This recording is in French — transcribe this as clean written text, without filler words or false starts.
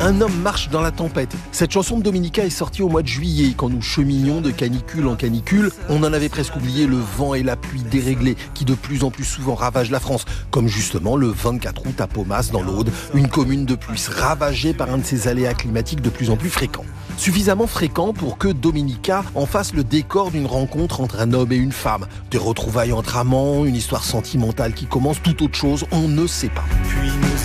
Un homme marche dans la tempête. Cette chanson de Dominica est sortie au mois de juillet, quand nous cheminions de canicule en canicule. On en avait presque oublié le vent et la pluie déréglés qui de plus en plus souvent ravagent la France, comme justement le 24 août à Paumas dans l'Aude, une commune de plus ravagée par un de ces aléas climatiques de plus en plus fréquents. Suffisamment fréquent pour que Dominica en fasse le décor d'une rencontre entre un homme et une femme. Des retrouvailles entre amants, une histoire sentimentale qui commence, tout autre chose, on ne sait pas.